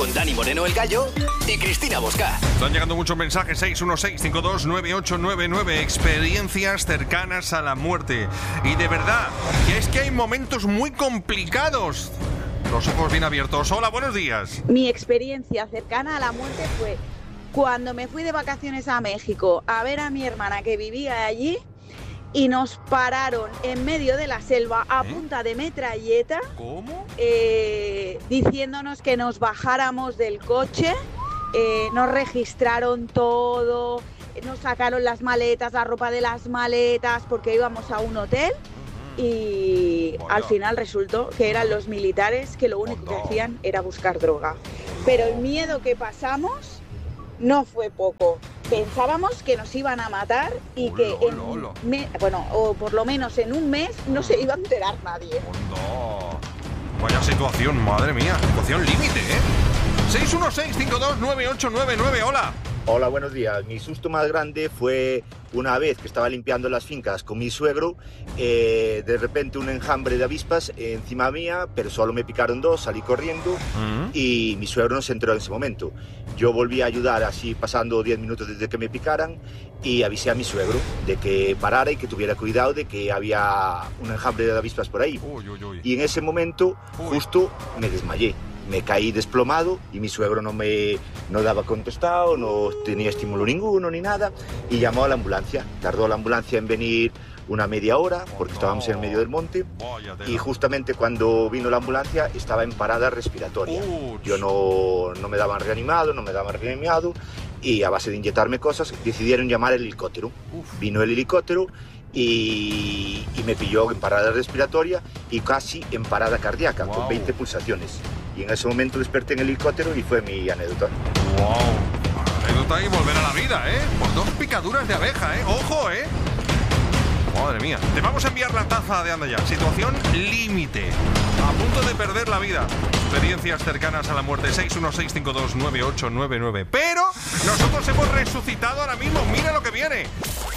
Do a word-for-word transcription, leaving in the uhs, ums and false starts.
con Dani Moreno el Gallo y Cristina Bosca. Están llegando muchos mensajes. seis uno seis, cinco dos nueve ocho nueve nueve. Experiencias cercanas a la muerte. Y de verdad, que es que hay momentos muy complicados. Los ojos bien abiertos. Hola, buenos días. Mi experiencia cercana a la muerte fue cuando me fui de vacaciones a México a ver a mi hermana que vivía allí y nos pararon en medio de la selva a ¿Eh? punta de metralleta. ¿Cómo? Eh, diciéndonos que nos bajáramos del coche, eh, nos registraron todo, nos sacaron las maletas, la ropa de las maletas porque íbamos a un hotel. Y Vaya. al final resultó que eran los militares que lo único Onda. que hacían era buscar droga. Pero el miedo que pasamos no fue poco. Pensábamos que nos iban a matar y Hola, que en hola, hola. me- bueno, o por lo menos en un mes no se iba a enterar nadie. Onda. Vaya situación, madre mía. Situación límite, ¿eh? seis uno seis, cinco dos nueve ocho nueve nueve. Hola. Hola, buenos días. Mi susto más grande fue una vez que estaba limpiando las fincas con mi suegro, eh, de repente un enjambre de avispas encima mía, pero solo me picaron dos, salí corriendo ¿Mm? y mi suegro no se enteró en ese momento. Yo volví a ayudar así pasando diez minutos desde que me picaran y avisé a mi suegro de que parara y que tuviera cuidado de que había un enjambre de avispas por ahí. Uy, uy, uy. Y en ese momento Uy. justo me desmayé. Me caí desplomado y mi suegro no me no daba contestado, no tenía estímulo ninguno ni nada y llamó a la ambulancia. Tardó la ambulancia en venir una media hora porque estábamos en el medio del monte Vaya tela. y justamente cuando vino la ambulancia estaba en parada respiratoria. Uch. Yo no, no me daban reanimado, no me daban reanimado y a base de inyectarme cosas decidieron llamar el helicóptero. Uf. Vino el helicóptero y, y me pilló en parada respiratoria y casi en parada cardíaca, Wow. con veinte pulsaciones. Y en ese momento desperté en el helicóptero y fue mi anécdota. Wow. Anécdota y volver a la vida, ¿eh? Por dos picaduras de abeja, ¿eh? Ojo, ¿eh? Madre mía. Te vamos a enviar la taza de Anda Ya. Situación límite. A punto de perder la vida. Experiencias cercanas a la muerte. seis uno seis, cinco dos nueve ocho nueve nueve. Pero nosotros hemos resucitado ahora mismo. Mira lo que viene.